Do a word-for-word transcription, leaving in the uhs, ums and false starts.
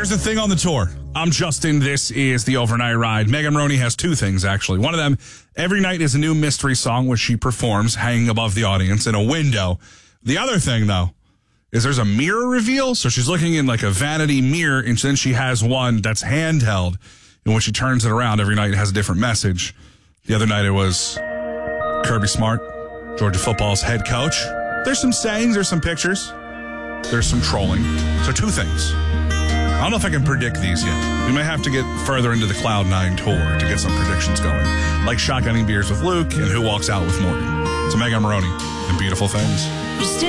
Here's the thing on the tour. I'm Justin. This is the Overnight Ride. Megan Moroney has two things, actually. One of them, every night is a new mystery song which she performs hanging above the audience in a window. The other thing, though, is there's a mirror reveal. So she's looking in like a vanity mirror, and then she has one that's handheld. And when she turns it around every night, it has a different message. The other night it was Kirby Smart, Georgia football's head coach. There's some sayings, there's some pictures, there's some trolling. So two things. I don't know if I can predict these yet. We may have to get further into the Cloud nine tour to get some predictions going. Like shotgunning beers with Luke and Who Walks Out with Morgan. So Megan Moroney and Beautiful Things.